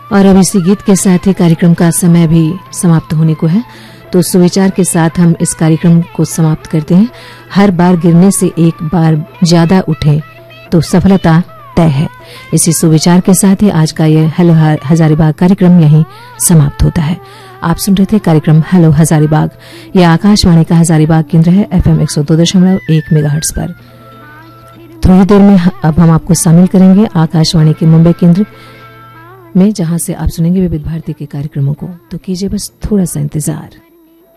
और अब इसी गीत के साथ ही कार्यक्रम का समय भी समाप्त होने को है। तो सुविचार के साथ हम इस कार्यक्रम को समाप्त करते हैं। हर बार गिरने से एक बार ज्यादा उठे तो सफलता तय है। इसी सुविचार के साथ ही आज का यह हेलो हजारीबाग कार्यक्रम यहीं समाप्त होता है। आप सुन रहे थे कार्यक्रम हेलो हजारीबाग। यह आकाशवाणी का हजारीबाग केंद्र है, FM 102.1 मेगाहर्ट्ज पर। थोड़ी देर में अब हम आपको शामिल करेंगे आकाशवाणी के मुंबई केंद्र में, जहां से आप सुनेंगे विविध भारती के कार्यक्रमों को। तो कीजिए बस थोड़ा सा इंतजार।